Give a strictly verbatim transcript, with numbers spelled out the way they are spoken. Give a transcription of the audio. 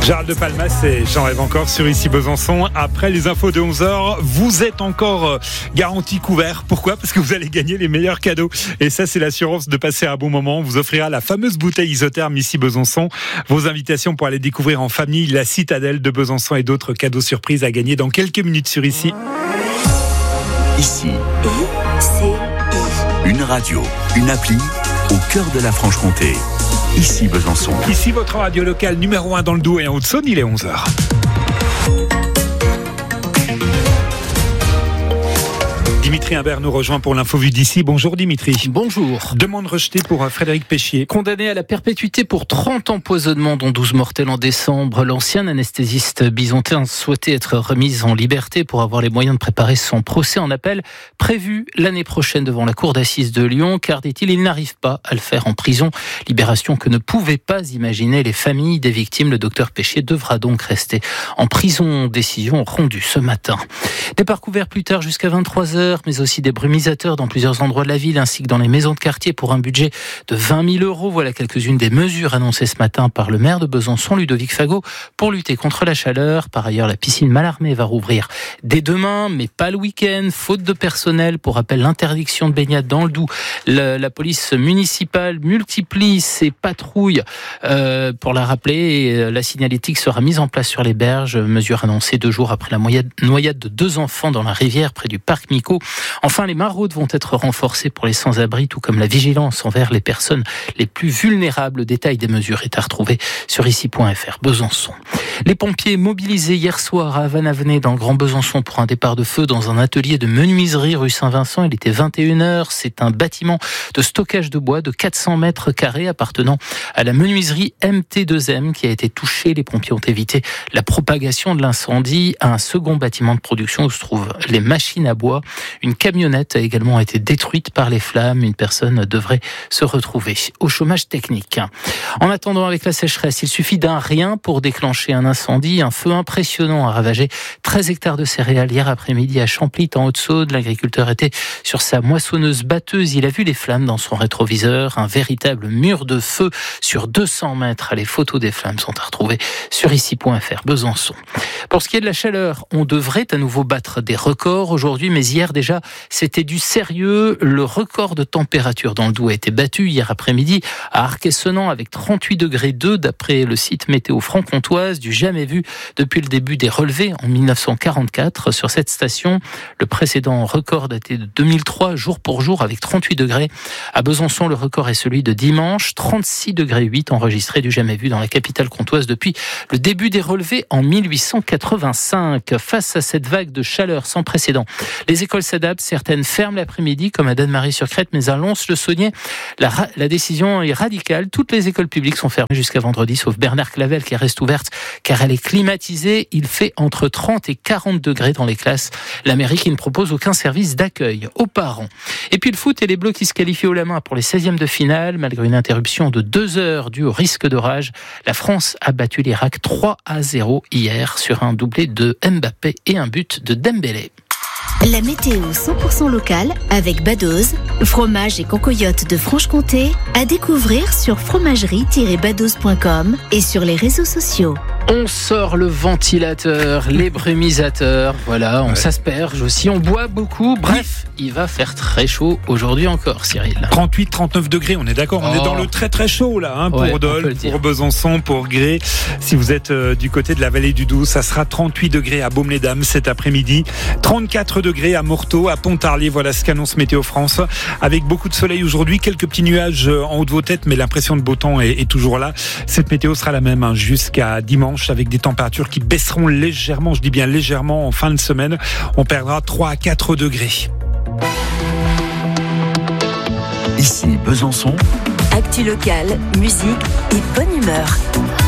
Gérald de Palmas et J'en rêve encore sur Ici Besançon. Après les infos de onze heures, vous êtes encore garanti couvert. Pourquoi ? Parce que vous allez gagner les meilleurs cadeaux. Et ça, c'est l'assurance de passer un bon moment. On vous offrira la fameuse bouteille isotherme Ici Besançon. Vos invitations pour aller découvrir en famille la citadelle de Besançon et d'autres cadeaux surprises à gagner dans quelques minutes sur Ici. Ici. I-C-I. Une radio, une appli au cœur de la Franche-Comté. Ici Besançon. Ici votre radio locale numéro un dans le Doubs et en Haute-Saône, il est onze heures. Dimitri Imbert nous rejoint pour l'info-vue d'ici. Bonjour Dimitri. Bonjour. Demande rejetée pour Frédéric Péchier. Condamné à la perpétuité pour trente empoisonnements, dont douze mortels en décembre, l'ancien anesthésiste bisontin souhaitait être remis en liberté pour avoir les moyens de préparer son procès en appel prévu l'année prochaine devant la cour d'assises de Lyon, car, dit-il, il n'arrive pas à le faire en prison. Libération que ne pouvaient pas imaginer les familles des victimes. Le docteur Péchier devra donc rester en prison. Décision rendue ce matin. Départ couvert plus tard jusqu'à vingt-trois heures. Mais aussi des brumisateurs dans plusieurs endroits de la ville, ainsi que dans les maisons de quartier pour un budget de vingt mille euros. Voilà quelques-unes des mesures annoncées ce matin par le maire de Besançon, Ludovic Fagot, pour lutter contre la chaleur. Par ailleurs, la piscine Mallarmé va rouvrir dès demain, mais pas le week-end, faute de personnel. Pour rappel, l'interdiction de baignade dans le Doubs. La, la police municipale multiplie ses patrouilles euh, pour la rappeler. Et la signalétique sera mise en place sur les berges. Mesure annoncée deux jours après la noyade de deux enfants dans la rivière près du parc Mico. Enfin, les maraudes vont être renforcées pour les sans-abri, tout comme la vigilance envers les personnes les plus vulnérables. Le détail des mesures est à retrouver sur ici point f r. Besançon. Les pompiers mobilisés hier soir à Vanavene dans le Grand Besançon pour un départ de feu dans un atelier de menuiserie rue Saint-Vincent. Il était vingt et une heures. C'est un bâtiment de stockage de bois de quatre cents mètres carrés appartenant à la menuiserie M T deux M qui a été touché. Les pompiers ont évité la propagation de l'incendie à un second bâtiment de production où se trouvent les machines à bois. Une camionnette a également été détruite par les flammes. Une personne devrait se retrouver au chômage technique. En attendant, avec la sécheresse, il suffit d'un rien pour déclencher un incendie. Un feu impressionnant a ravagé treize hectares de céréales hier après-midi à Champlit, en Haute-Saône. L'agriculteur était sur sa moissonneuse batteuse. Il a vu les flammes dans son rétroviseur. Un véritable mur de feu sur deux cents mètres. Les photos des flammes sont à retrouver sur ici point f r. Besançon. Pour ce qui est de la chaleur, on devrait à nouveau battre des records aujourd'hui, mais hier déjà, c'était du sérieux. Le record de température dans le Doubs a été battu hier après-midi à Arc-et-Senans avec trente-huit degrés deux d'après le site météo franc-comtoise, du jamais vu depuis le début des relevés en mille neuf cent quarante-quatre sur cette station. Le précédent record datait de deux mille trois, jour pour jour, avec trente-huit degrés. À Besançon, le record est celui de dimanche, trente-six degrés huit enregistré du jamais vu dans la capitale comtoise depuis le début des relevés en mille huit cent quatre-vingt-cinq. Face à cette vague de chaleur sans précédent, les écoles s'adaptent. Certaines ferment l'après-midi, comme à Danemarie-sur-Crète, mais à Lons-le-Saunier, la, ra- la décision est radicale. Toutes les écoles publiques sont fermées jusqu'à vendredi, sauf Bernard-Clavel qui reste ouverte car elle est climatisée. Il fait entre trente et quarante degrés dans les classes. La mairie qui ne propose aucun service d'accueil aux parents. Et puis le foot et les Bleus qui se qualifient haut la main pour les seizièmes de finale. Malgré une interruption de deux heures due au risque d'orage, la France a battu l'Irak trois à zéro hier sur un doublé de Mbappé et un but de Dembélé. La météo cent pour cent locale avec Badoz, fromage et concoyote de Franche-Comté, à découvrir sur fromagerie tiret badoz point com et sur les réseaux sociaux. On sort le ventilateur, les brumisateurs, voilà, on ouais. s'asperge aussi, on boit beaucoup. Bref, il va faire très chaud aujourd'hui encore, Cyril. trente-huit trente-neuf degrés, on est d'accord, on oh. est dans le très très chaud là, hein, pour ouais, Dole, pour Besançon, pour Gré. Si vous êtes euh, du côté de la vallée du Doubs, ça sera trente-huit degrés à Baume-les-Dames cet après-midi, trente-quatre degrés à Morteau, à Pontarlier. Voilà ce qu'annonce Météo France, avec beaucoup de soleil aujourd'hui, quelques petits nuages en haut de vos têtes, mais l'impression de beau temps est, est toujours là. Cette météo sera la même hein, jusqu'à dimanche, avec des températures qui baisseront légèrement, je dis bien légèrement, en fin de semaine. On perdra trois à quatre degrés. Ici Besançon. Actu locale, musique et bonne humeur.